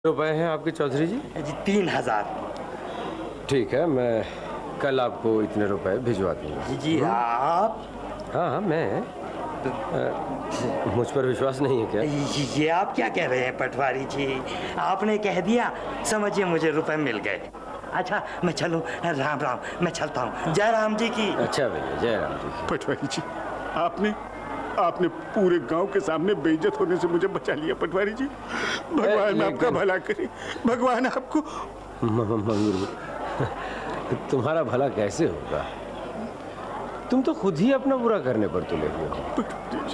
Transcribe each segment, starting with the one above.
रुपए हैं आपके चौधरी जी? जी 3000। ठीक है, मैं कल आपको इतने रुपए भिजवा दूंगा। जी आप? हाँ, मैं मुझ पर विश्वास नहीं है क्या? ये आप क्या कह रहे हैं पटवारी जी? आपने कह दिया, समझिए मुझे रुपए मिल गए। अच्छा मैं चलूं? राम राम, मैं चलता हूँ। जय राम जी की। अच्छा भैया, जय राम जी की। पटवारी जी, आपने पूरे गांव के सामने बेइज्जत होने से मुझे बचा लिया पटवारी जी। भगवान आपका भला करे, भगवान आपको। मंगरू, तुम्हारा भला कैसे होगा? तुम तो खुद ही अपना बुरा करने पर तुले हुए हो।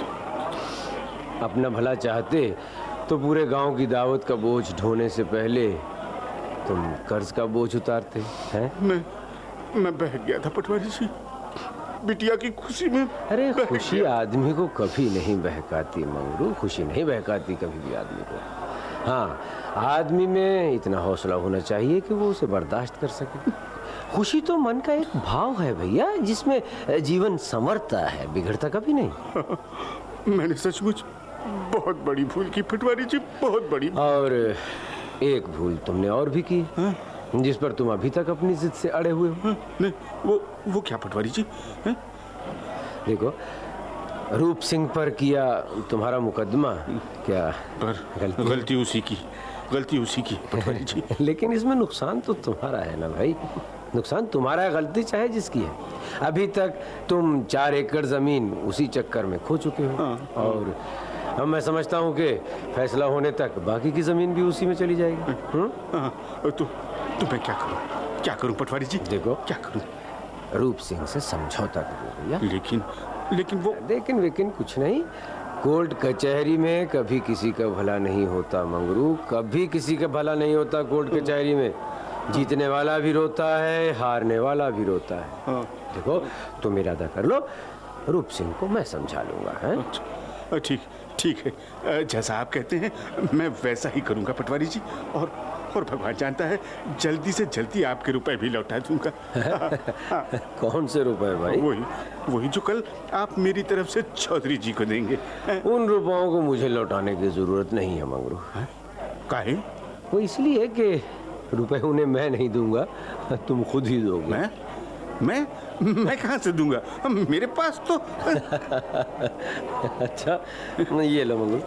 अपना भला चाहते तो पूरे गांव की दावत का बोझ ढोने से पहले तुम कर्ज का बोझ उतारते हैं। मैं बहक गया था पटवारी जी, बिटिया की खुशी में। अरे खुशी आदमी को कभी नहीं बहकाती मंगरू, खुशी नहीं बहकाती कभी भी आदमी को। हाँ, आदमी में इतना हौसला होना चाहिए कि वो उसे बर्दाश्त कर सके। खुशी तो मन का एक भाव है भैया, जिसमें जीवन संवरता है, बिगड़ता कभी नहीं। मैंने सचमुच बहुत बड़ी भूल की पटवारी जी, बहुत बड़ी। और एक भूल तुमने और भी की, जिस पर तुम अभी तक अपनी जिद से अड़े हुए हो। नहीं, वो क्या पटवारी जी? देखो, रूप सिंह पर किया तुम्हारा मुकदमा क्या गलती उसी की पटवारी जी। लेकिन इसमें नुकसान तो तुम्हारा है ना भाई, नुकसान तुम्हारा है, गलती चाहे जिसकी है। अभी तक तुम 4 एकड़ जमीन उसी चक्कर में खो चुके हो। और अब मैं समझता हूँ कि फैसला होने तक बाकी की जमीन भी उसी में चली जाएगी। तो मैं क्या करूं पटवारी जी? देखो, क्या करूं? रूप सिंह से समझौता करो भैया। लेकिन कुछ नहीं। कोर्ट कचहरी में कभी किसी का भला नहीं होता मंगरू, कभी किसी का भला नहीं होता कोर्ट कचहरी में। जीतने वाला भी रोता है, हारने वाला भी रोता है। देखो, तुम इरादा कर लो, रूप सिंह को मैं समझा लूंगा। है ठीक है, जैसा आप कहते हैं मैं वैसा ही करूंगा पटवारी जी। और भगवान जानता है, जल्दी से जल्दी आपके रुपए भी लौटा दूंगा। कौन से रुपए भाई? वही जो कल आप मेरी तरफ से चौधरी जी को देंगे। उन रुपयों को मुझे लौटाने की जरूरत नहीं है मंगरू। काहे? वो इसलिए कि रुपए उन्हें मैं नहीं दूंगा, तुम खुद ही दोगे। मैं कहाँ से दूंगा? मेरे पास तो अच्छा, ये लो मंगरू।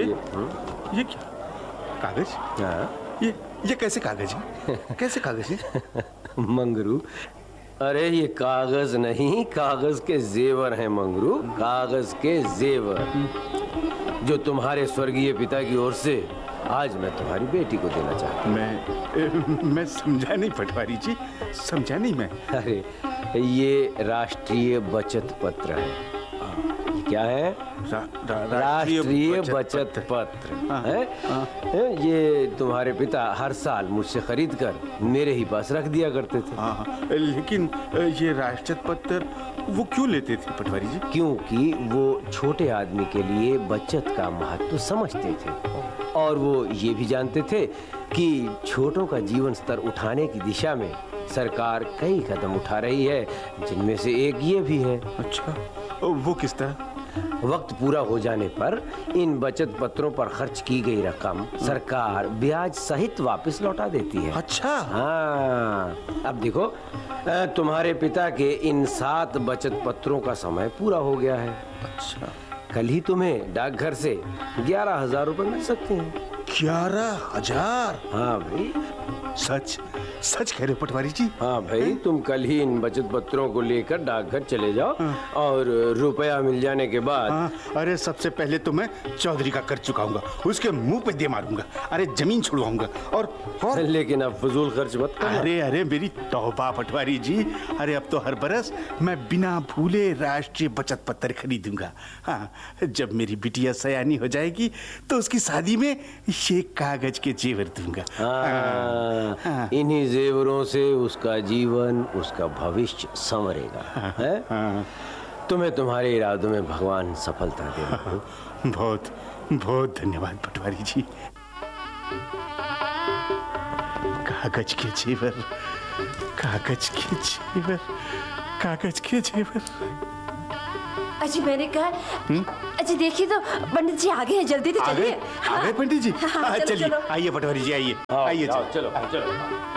ये क्या कागज? हाँ, ये कैसे कागज है? कैसे कागज है? मंगरू, अरे ये कागज नहीं, कागज के जेवर हैं मंगरू, कागज के जेवर, जो तुम्हारे स्वर्गीय पिता की ओर से आज मैं तुम्हारी बेटी को देना चाहता हूँ। मैं समझा नहीं पटवारी जी, समझा नहीं मैं। अरे ये राष्ट्रीय बचत पत्र है। क्या है? राष्ट्रीय बचत पत्र है। ये तुम्हारे पिता हर साल मुझसे खरीद कर मेरे ही पास रख दिया करते थे। लेकिन ये राष्ट्रीय पत्र वो क्यों लेते थे पटवारी जी? क्योंकि वो छोटे आदमी के लिए बचत का महत्व समझते थे, और वो ये भी जानते थे कि छोटों का जीवन स्तर उठाने की दिशा में सरकार कई कदम उठा रही है, जिनमें से एक ये भी है। अच्छा, वो किस तरह? वक्त पूरा हो जाने पर इन बचत पत्रों पर खर्च की गई रकम सरकार ब्याज सहित वापस लौटा देती है। अच्छा। हाँ, अब देखो, तुम्हारे पिता के इन 7 बचत पत्रों का समय पूरा हो गया है। अच्छा, कल ही तुम्हें डाकघर से 11,000 रुपए मिल सकते हैं। 11,000? हाँ भाई, सच कह रहे पटवारी जी? हाँ भाई, तुम कल ही इन बचत पत्रों को लेकर डाकघर चले जाओ, और रुपया मिल जाने के बाद। अरे सबसे पहले तो मैं चौधरी का कर चुकाऊंगा, उसके मुंह पे दे मारूंगा, अरे जमीन छुड़वाऊंगा। और लेकिन अब फजूल खर्च मत करना। अरे मेरी तौबा पटवारी जी, अरे अब तो हर बरस मैं बिना भूले राष्ट्रीय बचत पत्र खरीदूंगा। हाँ, जब मेरी बिटिया सयानी हो जाएगी तो उसकी शादी में ये कागज के जेवर दूंगा। इन्हीं जेवरों से उसका जीवन, उसका भविष्य संवरेगा। है? तुम्हें तुम्हारे इरादों में भगवान सफलता दे। बहुत बहुत धन्यवाद पटवारी जी। कागज के जेवर, कागज के जेवर, कागज के जेवर। अजी मैंने कहा अच्छा देखिए तो पंडित जी आगे हैं, जल्दी तो आ चलिए। गए पंडित जी? हाँ, चलो, चलिए चलो। आइए पटवारी जी, आइए आइए चलो चलो चलो।